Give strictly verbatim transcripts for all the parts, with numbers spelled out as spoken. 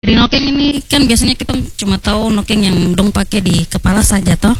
Di nokeng ini kan biasanya kita cuma tahu nokeng yang dong pakai di kepala saja toh.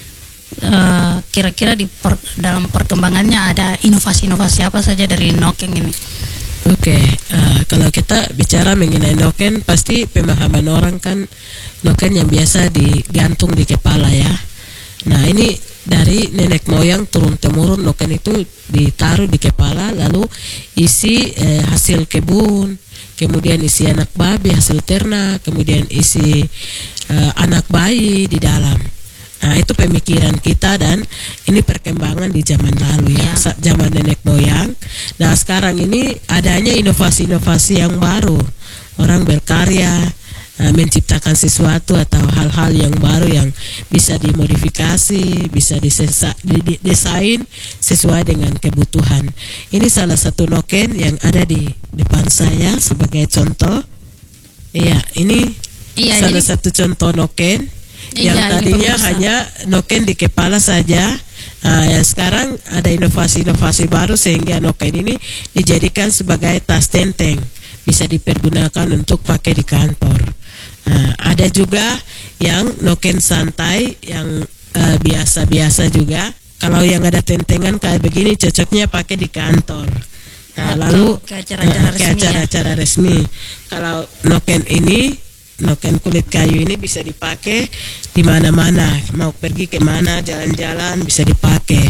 Uh, kira-kira di per, dalam perkembangannya ada inovasi-inovasi apa saja dari nokeng ini? Oke, okay, uh, kalau kita bicara mengenai noken, pasti pemahaman orang kan noken yang biasa digantung di kepala ya. Nah ini dari nenek moyang turun temurun noken itu ditaruh di kepala, lalu isi eh, hasil kebun, kemudian isi anak babi hasil ternak, kemudian isi uh, anak bayi di dalam. Nah itu pemikiran kita dan ini perkembangan di zaman lalu ya, ya. Zaman nenek moyang. Nah sekarang ini adanya inovasi-inovasi yang baru, orang berkarya uh, menciptakan sesuatu atau hal-hal yang baru yang bisa dimodifikasi, bisa didesain sesuai dengan kebutuhan. Ini salah satu noken yang ada di depan saya sebagai contoh. Iya, ini iya, salah jadi... satu contoh noken yang iya, tadinya hanya noken di kepala saja. Nah, yang sekarang ada inovasi-inovasi baru sehingga noken ini dijadikan sebagai tas tenteng, bisa dipergunakan untuk pakai di kantor. Nah, ada juga yang noken santai yang uh, biasa-biasa juga. Kalau yang ada tentengan kayak begini cocoknya pakai di kantor. Nah, lalu ke acara-acara uh, resmi, acara-acara ya? resmi. Kalau noken ini noken kulit kayu ini bisa dipakai di mana-mana, mau pergi ke mana, jalan-jalan bisa dipakai.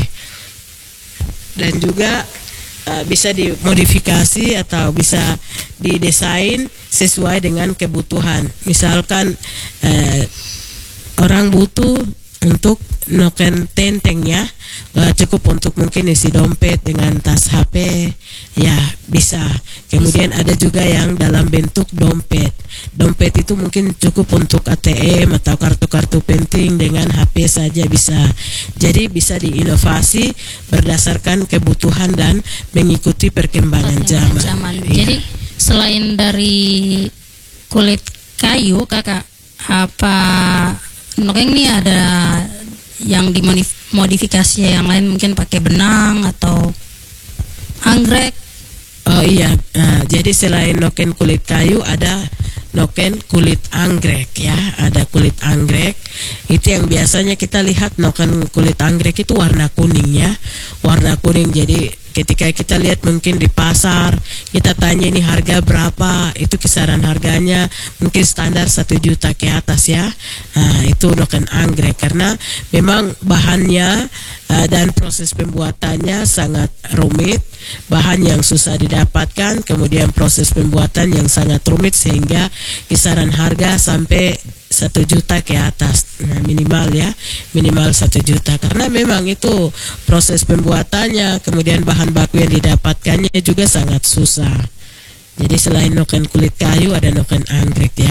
Dan juga uh, bisa dimodifikasi atau bisa didesain sesuai dengan kebutuhan. Misalkan uh, orang butuh untuk noken tenteng ya, uh, cukup untuk mungkin isi dompet dengan tas H P ya bisa. Kemudian ada juga yang dalam bentuk dompet. Dompet itu mungkin cukup untuk A T M atau kartu-kartu penting, dengan H P saja bisa. Jadi bisa diinovasi berdasarkan kebutuhan dan mengikuti perkembangan zaman. zaman. Ya. Jadi selain dari kulit kayu, kakak, apa nokeng ini ada yang dimodifikasi yang lain, mungkin pakai benang atau anggrek? Oh iya, nah, jadi selain noken kulit kayu ada noken kulit anggrek ya, ada kulit anggrek. Itu yang biasanya kita lihat noken kulit anggrek itu warna kuning ya, warna kuning. Jadi ketika kita lihat mungkin di pasar, kita tanya ini harga berapa, itu kisaran harganya mungkin standar satu juta ke atas ya. Nah itu noken anggrek karena memang bahannya uh, dan proses pembuatannya sangat rumit, bahan yang susah didapatkan, kemudian proses pembuatan yang sangat rumit sehingga kisaran harga sampai satu juta ke atas, nah, minimal ya, minimal satu juta karena memang itu proses pembuatannya, kemudian bahan baku yang didapatkannya juga sangat susah. Jadi selain noken kulit kayu ada noken anggrek ya.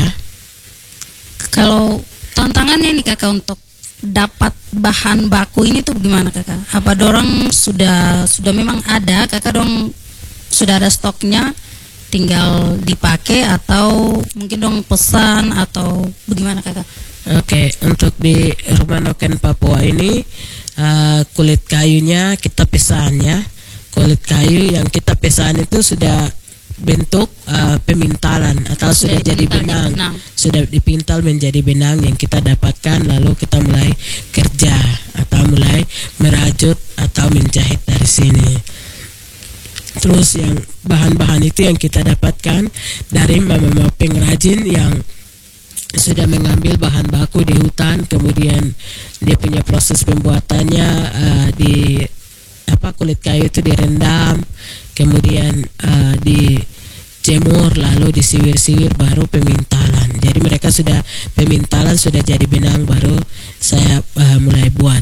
Kalau tantangannya nih kakak untuk dapat bahan baku ini tuh gimana kakak? Apa dorong sudah sudah memang ada, kakak dong sudah ada stoknya, tinggal dipakai atau mungkin dong pesan atau bagaimana kakak? Oke, untuk di rumah noken Papua ini uh, kulit kayunya kita pesan ya. Kulit kayu yang kita pesan itu sudah bentuk uh, pemintalan atau sudah, sudah jadi benang. benang, sudah dipintal menjadi benang yang kita dapatkan, lalu kita mulai kerja atau mulai merajut atau menjahit dari sini. Terus yang bahan-bahan itu yang kita dapatkan dari mama-mama pengrajin yang sudah mengambil bahan baku di hutan, kemudian dia punya proses pembuatannya uh, di apa kulit kayu itu direndam, kemudian uh, dijemur, lalu disiwir-siwir, baru pemintalan. Jadi mereka sudah pemintalan, sudah jadi benang, baru saya uh, mulai buat.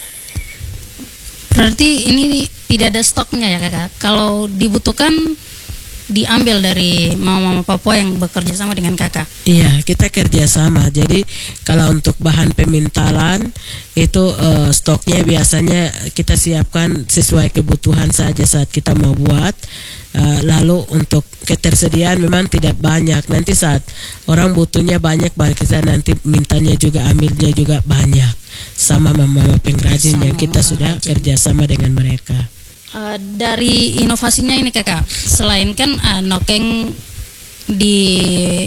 Berarti ini tidak ada stoknya ya kakak? Kalau dibutuhkan diambil dari mama-mama Papua yang bekerja sama dengan kakak? Iya, kita kerja sama. Jadi kalau untuk bahan pemintalan itu uh, stoknya biasanya kita siapkan sesuai kebutuhan saja saat kita mau buat. Uh, lalu untuk ketersediaan memang tidak banyak. Nanti saat orang butuhnya banyak, baru kita nanti mintanya juga, ambilnya juga banyak. Sama mama-mama pengrajin yang kita sudah kerjasama dengan mereka. Uh, dari inovasinya ini kakak, selain kan uh, nokeng di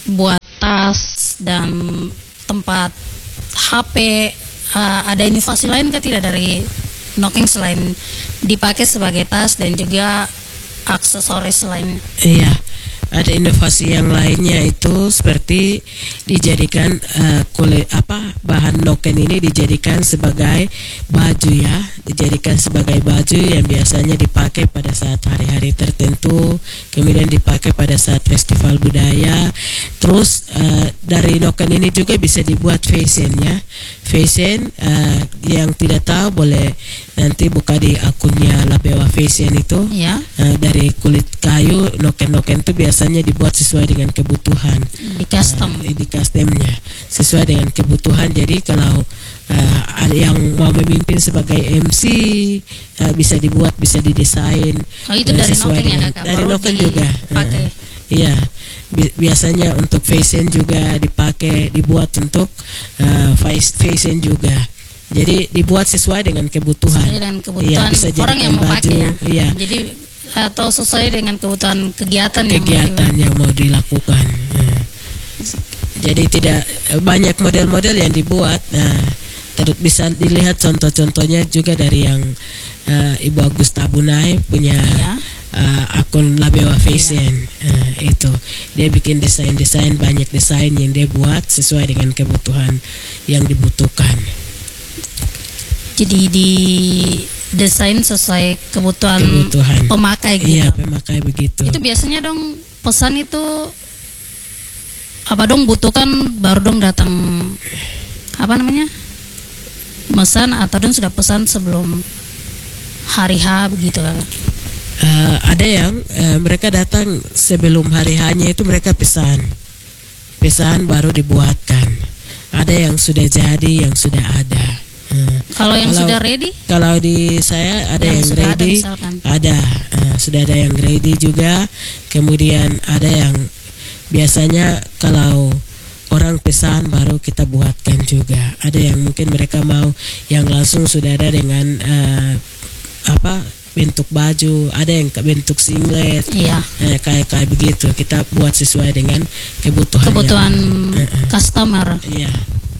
buat tas dan tempat H P, uh, ada inovasi lain kah tidak dari Nokeng selain dipakai sebagai tas dan juga aksesoris lain? Iya, ada inovasi yang lainnya itu seperti dijadikan uh, kulit apa bahan noken ini dijadikan sebagai baju ya, dijadikan sebagai baju yang biasanya dipakai pada saat hari-hari tertentu, kemudian dipakai pada saat festival budaya. Terus uh, dari noken ini juga bisa dibuat fashion ya, fashion uh, yang tidak tahu boleh nanti buka di akunnya Labewa Fashion itu Ya. uh, dari kulit kayu noken-noken itu biasanya dibuat sesuai dengan kebutuhan, Di custom. uh, di customnya sesuai dengan kebutuhan. Jadi kalau uh, ada yang mau memimpin sebagai M C uh, bisa dibuat, bisa didesain Oh, itu uh, dari sesuai Nokeng ya, dengan Kakak? dari Baru noken juga. dipakai. Uh, iya, bi- biasanya untuk fashion juga dipakai, dibuat untuk uh, fas- fashion juga. Jadi dibuat sesuai dengan kebutuhan. Sesuai dengan kebutuhan Iya, bisa orang yang jadikan mau pakai ya. Iya, Jadi atau sesuai dengan kebutuhan kegiatan, kegiatan yang yang mau dilakukan. Nah, jadi tidak banyak model-model yang dibuat. Nah, terus bisa dilihat contoh-contohnya juga dari yang uh, Ibu Agusta Bunai punya Ya. uh, akun Labewa Fashion. Uh, itu dia bikin desain-desain, banyak desain yang dia buat sesuai dengan kebutuhan yang dibutuhkan. Jadi di desain sesuai kebutuhan, Kebutuhan. pemakai gitu. Iya, pemakai begitu. Itu biasanya dong pesan itu apa dong butuhkan baru dong datang apa namanya mesan atau dong sudah pesan sebelum hari H begitu kan? Uh, ada yang uh, mereka datang sebelum hari hanya itu mereka pesan, pesan baru dibuatkan. Ada yang sudah jadi, yang sudah ada. Uh, Kalau yang Kalau- sudah ready, Kalau di saya ada Yang yang, sudah ada ready, misalkan. ada, uh, sudah ada yang ready juga. Kemudian ada yang biasanya kalau orang pesan baru kita buatkan juga. Ada yang mungkin mereka mau yang langsung sudah ada dengan uh, apa bentuk baju, ada yang ke bentuk singlet, iya, eh, kayak kayak begitu. Kita buat sesuai dengan kebutuhan. kebutuhan yang- eh, eh. customer. Iya.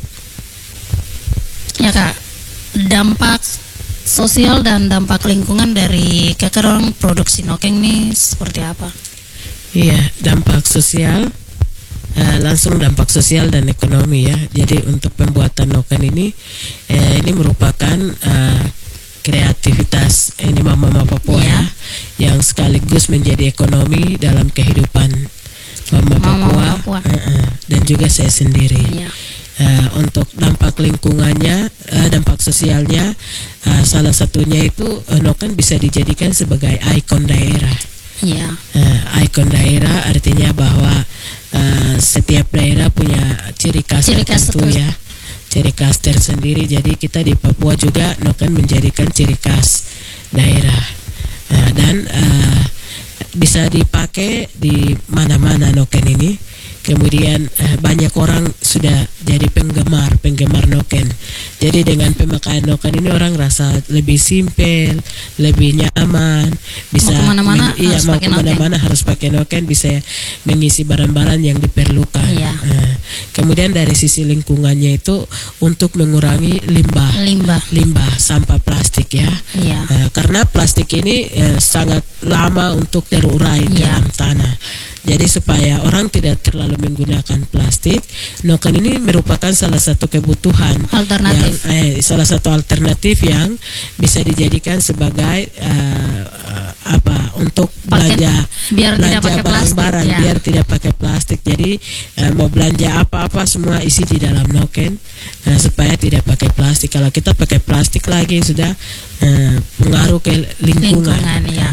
Ya Kak, dampak sosial dan dampak lingkungan dari kakak orang produksi Nokeng ini seperti apa? Iya, dampak sosial eh, langsung dampak sosial dan ekonomi ya. Jadi untuk pembuatan noken ini eh, ini merupakan eh, kreativitas ini mama-mama Papua Iya. ya, yang sekaligus menjadi ekonomi dalam kehidupan mama Mama Papua, Papua. eh, eh, dan juga saya sendiri. Iya. Eh, untuk dampak lingkungannya, eh, dampak sosialnya, eh, salah satunya itu eh, noken bisa dijadikan sebagai ikon daerah. Iya. Uh, ikon daerah artinya bahwa uh, setiap daerah punya ciri khas Ciri khas tertentu tertentu. ya, ciri khas tersendiri. Jadi kita di Papua juga noken menjadikan ciri khas daerah. Uh, dan uh, bisa dipakai di mana-mana noken ini. Kemudian uh, banyak orang sudah jadi penggemar penggemar noken. Jadi dengan pemakaian noken ini orang rasa lebih simpel, lebih nyaman, bisa Mau kemana-mana men- iya harus mau pakai kemana-mana harus pakai noken, bisa mengisi barang-barang yang diperlukan. Iya. Nah, kemudian dari sisi lingkungannya itu untuk mengurangi limbah Limbah. limbah sampah plastik ya. Iya. Nah, karena plastik ini eh, sangat lama untuk terurai Iya. dalam tanah. Jadi supaya orang tidak terlalu menggunakan plastik, noken ini merupakan salah satu kebutuhan Alternatif. yang, eh, salah satu alternatif yang bisa dijadikan sebagai eh, apa untuk Paket, belanja biar tidak belanja pakai plastik, barang-barang ya. biar tidak pakai plastik. Jadi eh, mau belanja apa-apa semua isi di dalam noken eh, supaya tidak pakai plastik. Kalau kita pakai plastik lagi sudah eh, pengaruh ke lingkungan. Lingkungan, ya.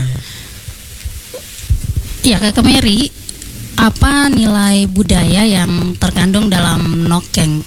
Ya Kakak Mary, apa nilai budaya yang terkandung dalam Nokeng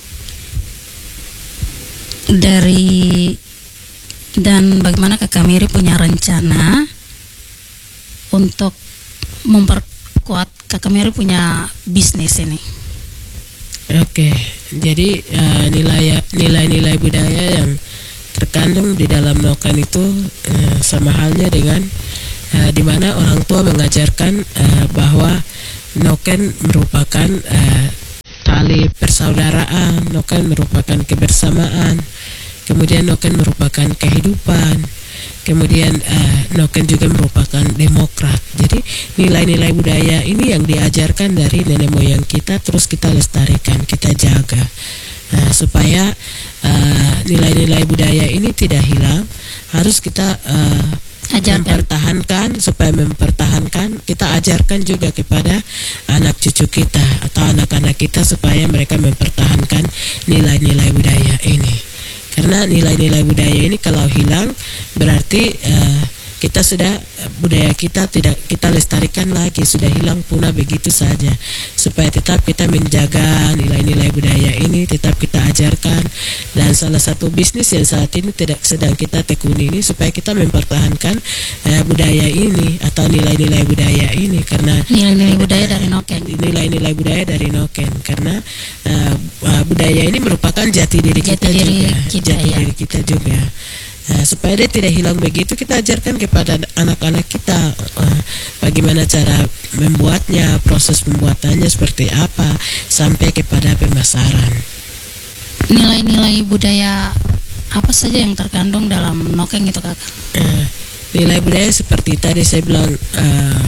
dari dan bagaimana Kakak Mary punya rencana untuk memperkuat Kakak Mary punya bisnis ini? Oke, jadi eh, nilai nilai-nilai budaya yang terkandung di dalam noken itu eh, sama halnya dengan uh, di mana orang tua mengajarkan uh, bahwa noken merupakan uh, tali persaudaraan, noken merupakan kebersamaan, kemudian noken merupakan kehidupan, kemudian uh, noken juga merupakan demokrat. Jadi nilai-nilai budaya ini yang diajarkan dari nenek moyang kita, terus kita lestarikan, kita jaga uh, supaya uh, nilai-nilai budaya ini tidak hilang. Harus kita uh, ajarkan, mempertahankan. Supaya mempertahankan, kita ajarkan juga kepada anak cucu kita atau anak-anak kita supaya mereka mempertahankan nilai-nilai budaya ini. Karena nilai-nilai budaya ini kalau hilang berarti uh, kita sudah budaya kita tidak kita lestarikan lagi, sudah hilang punah begitu saja. Supaya tetap kita menjaga nilai-nilai budaya ini, tetap kita ajarkan. Dan salah satu bisnis yang saat ini tidak sedang kita tekuni ini supaya kita mempertahankan uh, budaya ini atau nilai-nilai budaya ini, karena nilai-nilai budaya dari noken. Nilai-nilai budaya dari noken karena uh, uh, budaya ini merupakan jati diri jati kita diri juga, kita, jati ya. diri kita juga. Nah, supaya dia tidak hilang begitu, kita ajarkan kepada anak-anak kita uh, bagaimana cara membuatnya, proses pembuatannya seperti apa, sampai kepada pemasaran. Nilai-nilai budaya apa saja yang terkandung dalam noken itu, Kakak? Uh, nilai budaya seperti tadi saya bilang, uh,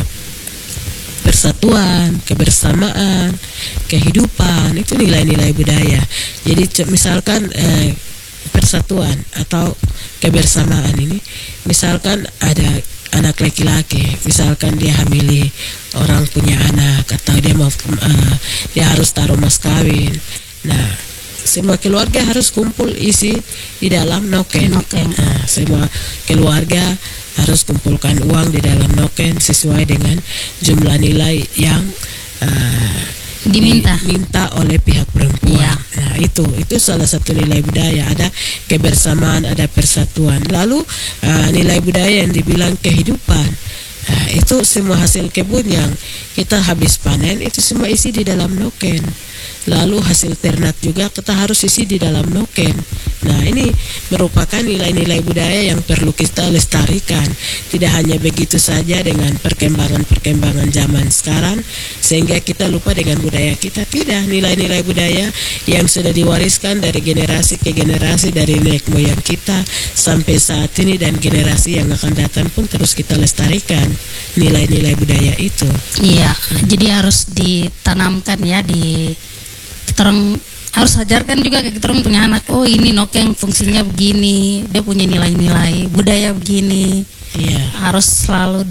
persatuan, kebersamaan, kehidupan, itu nilai-nilai budaya. Jadi misalkan uh, persatuan atau kebersamaan ini, misalkan ada anak laki-laki, misalkan dia hamili orang punya anak atau dia mau uh, dia harus taruh mas kawin. Nah, semua keluarga harus kumpul isi di dalam noken. noken. Nah, semua keluarga harus kumpulkan uang di dalam noken sesuai dengan jumlah nilai yang uh, diminta diminta oleh pihak perempuan. Ya. Nah, itu itu salah satu nilai budaya, ada kebersamaan, ada persatuan. Lalu uh, nilai budaya yang dibilang kehidupan. Nah, itu semua hasil kebun yang kita habis panen itu semua isi di dalam noken. Lalu hasil ternak juga kita harus isi di dalam noken. Nah, ini merupakan nilai-nilai budaya yang perlu kita lestarikan. Tidak hanya begitu saja dengan perkembangan-perkembangan zaman sekarang sehingga kita lupa dengan budaya kita. Tidak, nilai-nilai budaya yang sudah diwariskan dari generasi ke generasi dari nenek moyang kita sampai saat ini dan generasi yang akan datang pun terus kita lestarikan nilai-nilai budaya itu. Iya, hmm. jadi harus ditanamkan ya di kita orang harus ajarkan juga ke kita orang punya anak. Oh, ini noken fungsinya begini, dia punya nilai-nilai budaya begini. Iya. Harus selalu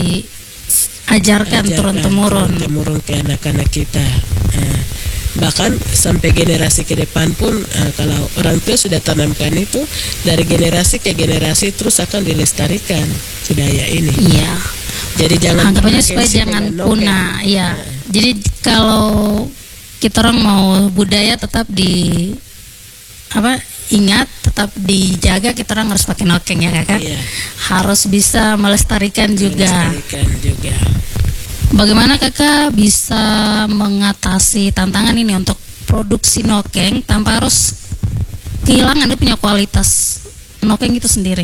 diajarkan turun-temurun turun-temurun ke anak-anak kita. Nah, bahkan sampai generasi ke depan pun uh, kalau orang tua sudah tanamkan itu, dari generasi ke generasi terus akan dilestarikan budaya ini. Iya. Jadi jangan anggapannya supaya jangan punah. Iya. Nah. Jadi kalau kita orang mau budaya tetap di apa ingat, tetap dijaga, kita orang harus pakai noken ya, Kakak. Iya. Harus bisa melestarikan juga. Melestarikan juga. Bagaimana Kakak bisa mengatasi tantangan ini untuk produksi noken tanpa harus kehilangan dia punya kualitas noken itu sendiri?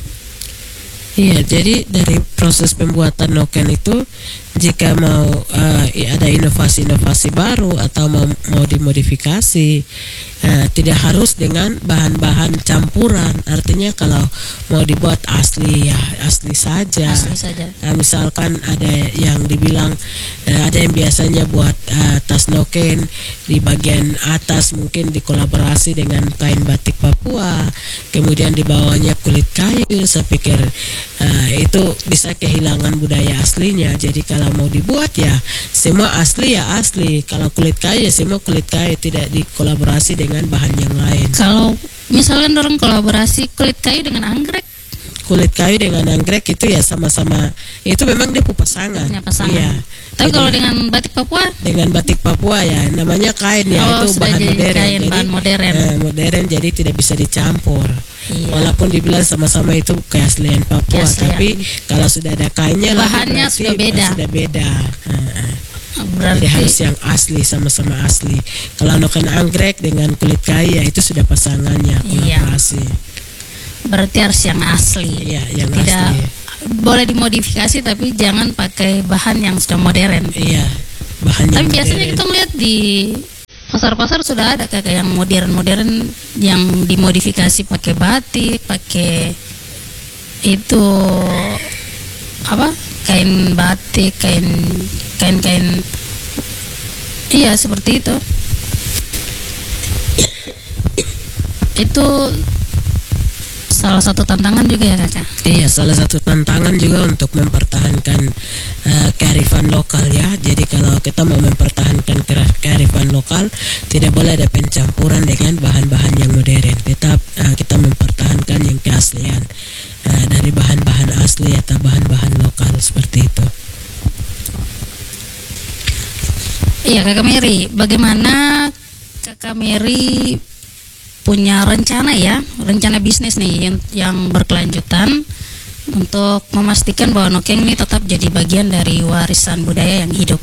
Iya, jadi dari proses pembuatan noken itu, jika mau uh, ada inovasi-inovasi baru atau mau, mau dimodifikasi, uh, tidak harus dengan bahan-bahan campuran. Artinya kalau mau dibuat asli ya asli saja. Asli saja. Uh, misalkan ada yang dibilang uh, ada yang biasanya buat uh, tas noken di bagian atas mungkin dikolaborasi dengan kain batik Papua, kemudian di bawahnya kulit kayu. Saya pikir uh, itu bisa kehilangan budaya aslinya. Jadi kalau mau dibuat ya semua asli ya asli, kalau kulit kayu ya semua kulit kayu, tidak dikolaborasi dengan bahan yang lain. Kalau misalnya orang kolaborasi kulit kayu dengan anggrek, kulit kayu dengan anggrek itu ya sama-sama, itu memang dia pasangan. pasangan. Iya. Tapi kalau dengan batik Papua? Dengan batik Papua ya namanya kain ya, oh, itu bahan modern. Kain, jadi, bahan modern. Eh, modern jadi tidak bisa dicampur. Iya. Walaupun dibilang sama-sama itu keaslian Papua, Keaslian. tapi kalau sudah ada kainnya bahannya sudah beda. Sudah beda. Uh, Berarti jadi harus yang asli, sama-sama asli. Kalau noken anggrek dengan kulit kayu ya itu sudah pasangannya, kolaborasi. Iya. Berarti harus yang asli. Iya, yang tidak asli. boleh dimodifikasi tapi jangan pakai bahan yang sudah modern. Iya, bahan Tapi yang biasanya modern. kita melihat di pasar-pasar sudah ada kakak yang modern-modern yang dimodifikasi pakai batik, pakai itu apa? Kain batik, kain kain-kain. Iya, seperti itu. Itu salah satu tantangan juga ya kakak. Iya, salah satu tantangan juga untuk mempertahankan uh, kearifan lokal ya. Jadi kalau kita mau mempertahankan kera- kearifan lokal, tidak boleh ada pencampuran dengan bahan-bahan yang modern. Tetap uh, kita mempertahankan yang keaslian uh, dari bahan-bahan asli atau bahan-bahan lokal seperti itu. Iya kakak Mary, bagaimana kakak Mary punya rencana ya, rencana bisnis nih yang, yang berkelanjutan untuk memastikan bahwa Nokeng ini tetap jadi bagian dari warisan budaya yang hidup.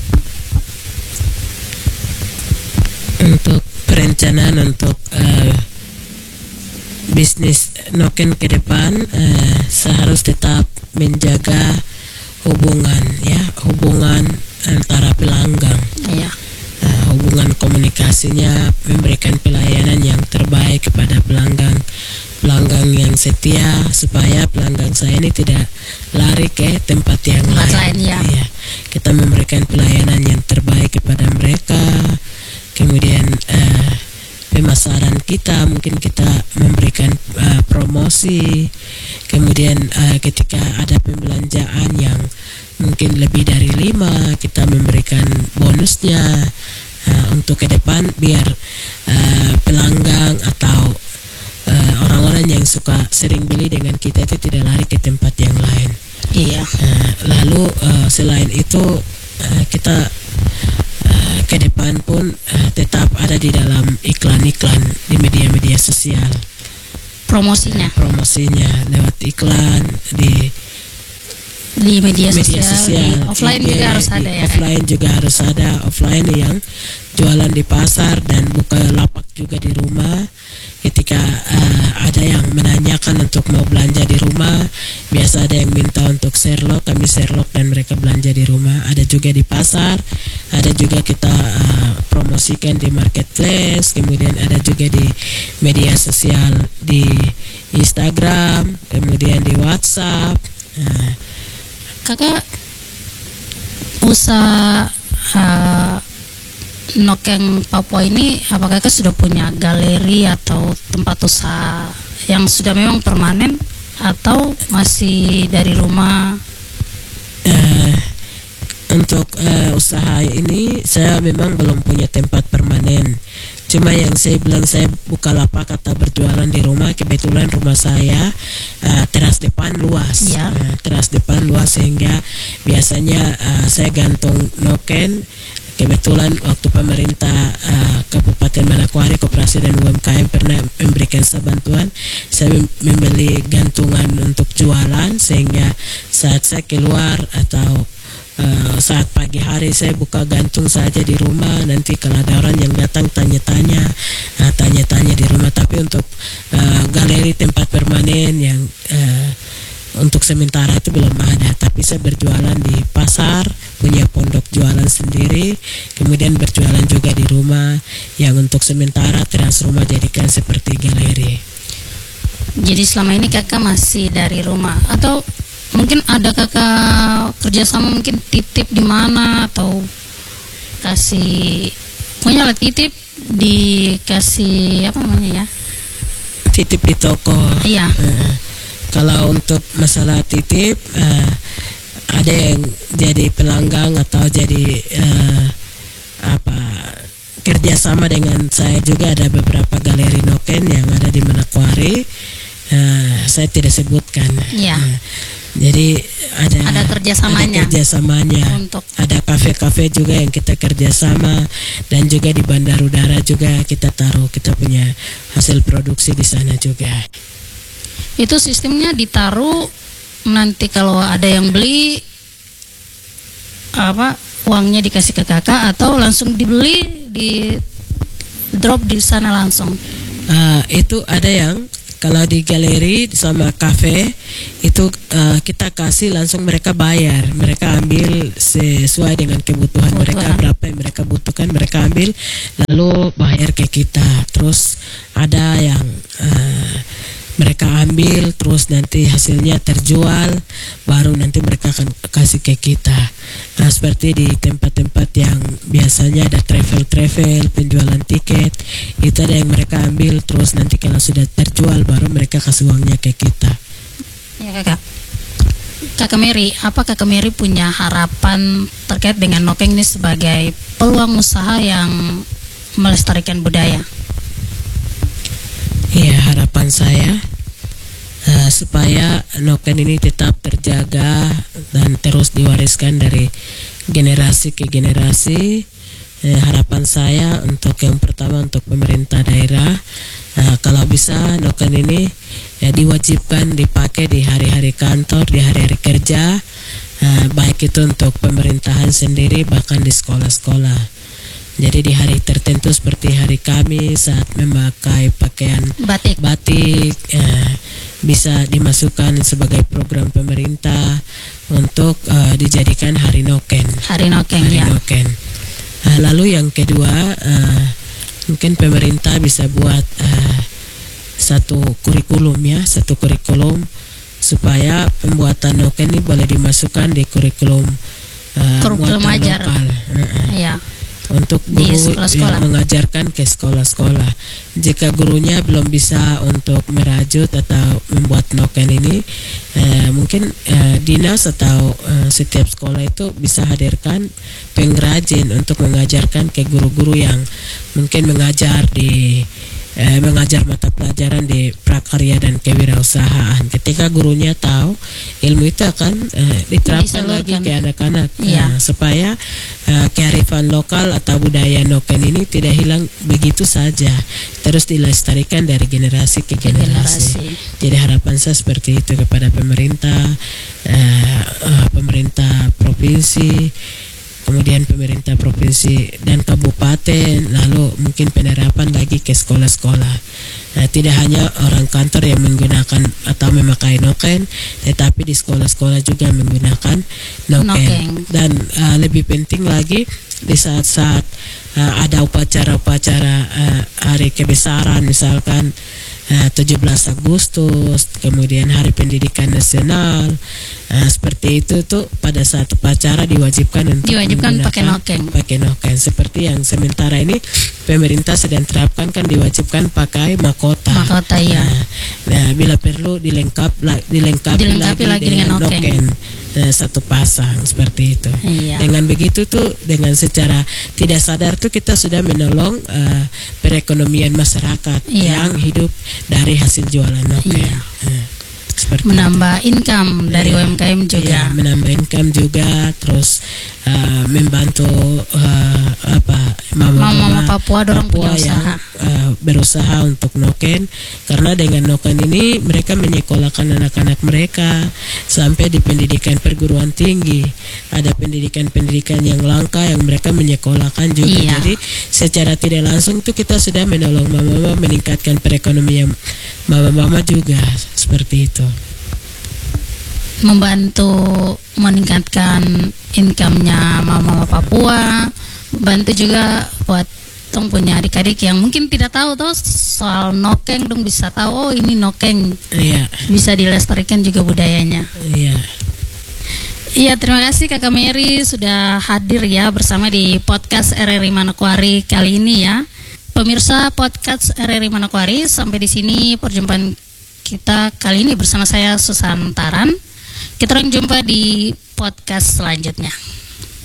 Untuk perencanaan untuk uh, bisnis Nokeng ke depan, uh, saya harus tetap menjaga hubungan ya, hubungan antara pelanggan. Iya. Uh, hubungan komunikasinya, memberikan pelayanan yang terbaik kepada pelanggan pelanggan yang setia, supaya pelanggan saya ini tidak lari ke tempat yang Tempat lain. lain, ya. Iya. Kita memberikan pelayanan yang terbaik kepada mereka. Kemudian uh, pemasaran kita, mungkin kita memberikan uh, promosi. Kemudian uh, ketika ada pembelanjaan yang mungkin lebih dari lima, kita memberikan bonusnya uh, untuk ke depan, biar uh, pelanggan atau uh, orang-orang yang suka sering beli dengan kita itu tidak lari ke tempat yang lain. Iya. Uh, lalu uh, selain itu uh, kita uh, ke depan pun uh, tetap ada di dalam iklan-iklan di media-media sosial. Promosinya Promosinya lewat iklan di di media, media sosial, sosial, di offline I G, juga harus di ada ya. offline juga harus ada, offline yang jualan di pasar dan buka lapak juga di rumah. Ketika uh, ada yang menanyakan untuk mau belanja di rumah, biasa ada yang minta untuk Sherlock, kami Sherlock dan mereka belanja di rumah. Ada juga di pasar, ada juga kita uh, promosikan di marketplace, kemudian ada juga di media sosial, di Instagram, kemudian di WhatsApp. Uh, Kakak usaha uh, Nokeng Papua ini, apakah kakak sudah punya galeri atau tempat usaha yang sudah memang permanen atau masih dari rumah? Uh, untuk uh, usaha ini saya memang belum punya tempat permanen. Cuma yang saya bilang, saya buka lapak atau berjualan di rumah. Kebetulan rumah saya uh, teras depan luas, Ya. uh, teras depan luas sehingga biasanya uh, saya gantung noken. Kebetulan waktu pemerintah uh, Kabupaten Manokwari, Koperasi dan U M K M pernah memberikan bantuan, saya mem- membeli gantungan untuk jualan, sehingga saat saya keluar atau Uh, saat pagi hari saya buka gantung saja di rumah. Nanti kalau ada orang yang datang tanya-tanya, uh, tanya-tanya di rumah. Tapi untuk uh, galeri tempat permanen yang uh, untuk sementara itu belum ada. Tapi saya berjualan di pasar, punya pondok jualan sendiri, kemudian berjualan juga di rumah. Yang untuk sementara teras rumah jadikan seperti galeri. Jadi selama ini kakak masih dari rumah, atau mungkin ada kakak kerjasama, mungkin titip di mana atau kasih, pokoknya lah titip dikasih apa namanya ya? Titip di toko. Iya. Uh, kalau untuk masalah titip, uh, ada yang jadi pelanggan atau jadi uh, apa kerjasama dengan saya juga. Ada beberapa galeri noken yang ada di Manokwari. Uh, saya tidak sebutkan. Iya. Uh, Jadi ada Ada kerjasamanya. ada kerjasamanya. Untuk Ada kafe-kafe juga yang kita kerjasama, dan juga di bandar udara juga kita taruh, kita punya hasil produksi di sana juga. itu sistemnya ditaruh, nanti kalau ada yang beli apa uangnya dikasih ke kakak, atau langsung dibeli di drop di sana langsung? Uh, itu ada yang Kalau di galeri sama kafe itu uh, kita kasih langsung mereka bayar, mereka ambil sesuai dengan kebutuhan, kebutuhan mereka, berapa yang mereka butuhkan mereka ambil lalu bayar ke kita. Terus ada yang uh, mereka ambil terus nanti hasilnya terjual, baru nanti mereka akan kasih ke kita. Nah, seperti di tempat-tempat yang biasanya ada travel-travel, penjualan tiket, itu ada yang mereka ambil terus nanti kalau sudah terjual baru mereka kasih uangnya ke kita. Ya kakak. Kakak Mary, apa Kakak Mary punya harapan terkait dengan Nokeng ini sebagai peluang usaha yang melestarikan budaya? Ya, harapan saya uh, supaya Nokeng ini tetap terjaga dan terus diwariskan dari generasi ke generasi. Uh, harapan saya untuk yang pertama untuk pemerintah daerah, uh, kalau bisa Nokeng ini ya, diwajibkan dipakai di hari-hari kantor, di hari-hari kerja, uh, baik itu untuk pemerintahan sendiri bahkan di sekolah-sekolah. Jadi di hari tertentu seperti hari Kamis saat memakai pakaian batik, batik eh, bisa dimasukkan sebagai program pemerintah untuk eh, dijadikan Hari Nokeng. Hari Nokeng Hari ya. Nokeng. Eh, lalu yang kedua eh, mungkin pemerintah bisa buat eh, satu kurikulum ya, satu kurikulum supaya pembuatan Nokeng ini boleh dimasukkan di kurikulum eh, kurikulum ajar. lokal. Eh, ya. Untuk guru sekolah-sekolah. yang mengajarkan ke sekolah-sekolah. Jika gurunya belum bisa untuk merajut atau membuat Nokeng ini, eh, mungkin eh, dinas atau eh, setiap sekolah itu bisa hadirkan pengrajin untuk mengajarkan ke guru-guru yang mungkin mengajar di eh, mengajar mata pelajaran di prakarya dan kewirausahaan. Ketika gurunya tahu, ilmu itu akan eh, diterapkan lagi ke anak-anak, ya. eh, supaya eh, kearifan lokal atau budaya Nokeng ini tidak hilang begitu saja, terus dilestarikan dari generasi ke generasi. generasi. Jadi harapan saya seperti itu kepada pemerintah, eh, eh, pemerintah provinsi, kemudian pemerintah provinsi dan kabupaten, lalu mungkin penerapan lagi ke sekolah-sekolah. Nah, tidak hanya orang kantor yang menggunakan atau memakai Nokeng, tetapi di sekolah-sekolah juga menggunakan Nokeng. Nokeng. Dan uh, lebih penting lagi di saat-saat uh, ada upacara-upacara uh, hari kebesaran, misalkan uh, tujuh belas Agustus, kemudian Hari Pendidikan Nasional, uh, seperti itu tuh pada saat upacara diwajibkan untuk diwajibkan pakai Nokeng. Pakai Nokeng. Seperti yang sementara ini pemerintah sedang terapkan kan diwajibkan pakai mahkota. Mahkota ya. Nah, nah bila perlu dilengkap dilengkapi, dilengkapi lagi, lagi dengan, dengan Nokeng. Nah, satu pasang seperti itu. Iya. Dengan begitu tuh, dengan secara tidak sadar tuh kita sudah menolong uh, perekonomian masyarakat, iya, yang hidup dari hasil jualan Nokeng. Iya. Nah, seperti menambah itu. Income dari iya, U M K M juga. Iya, menambah income juga, terus uh, membantu uh, apa mama-mama Papua, dorong Papua punya usaha. yang uh, berusaha untuk Nokeng, karena dengan Nokeng ini mereka menyekolahkan anak-anak mereka sampai di pendidikan perguruan tinggi. Ada pendidikan-pendidikan yang langka yang mereka menyekolahkan juga. Iya. Jadi secara tidak langsung tuh kita sudah menolong mama-mama, meningkatkan perekonomian mama-mama juga, seperti itu. Membantu meningkatkan income-nya mama-mama Papua, membantu juga buat tong punya adik-adik yang mungkin tidak tahu tuh soal Nokeng, dong bisa tahu, oh ini Nokeng. Iya. Bisa dilestarikan juga budayanya. Iya. Iya, terima kasih Kakak Mary sudah hadir ya bersama di podcast R R I Manokwari kali ini ya. Pemirsa podcast R R I Manokwari, sampai di sini perjumpaan kita kali ini bersama saya Susan Taran. Kita akan jumpa di podcast selanjutnya.